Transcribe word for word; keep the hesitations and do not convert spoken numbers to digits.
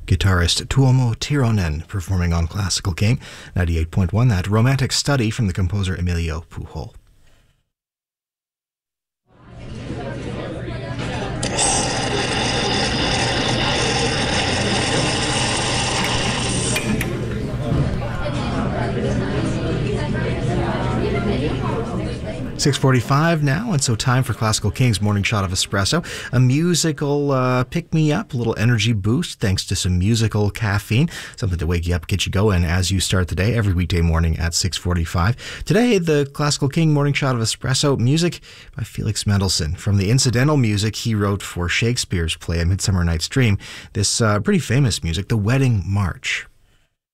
Guitarist Tuomo Tironen performing on Classical King ninety-eight point one, that romantic study from the composer Emilio Pujol. six forty-five now, and so time for Classical King's Morning Shot of Espresso. A musical uh, pick-me-up, a little energy boost thanks to some musical caffeine. Something to wake you up, get you going as you start the day every weekday morning at six forty-five. Today, the Classical King Morning Shot of Espresso, music by Felix Mendelssohn. From the incidental music he wrote for Shakespeare's play A Midsummer Night's Dream, this uh, pretty famous music, The Wedding March.